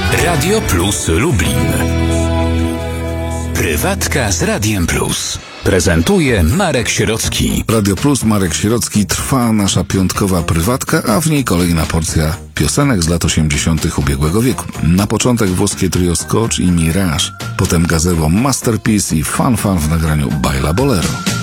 Radio Plus Lublin. Prywatka z Radiem Plus. Prezentuje Marek Sierocki. Radio Plus, Marek Sierocki. Trwa nasza piątkowa prywatka, a w niej kolejna porcja piosenek z lat 80. ubiegłego wieku. Na początek włoskie trio Scotch i Mirage, potem gazewo Masterpiece i Fan Fan w nagraniu Baila Bolero.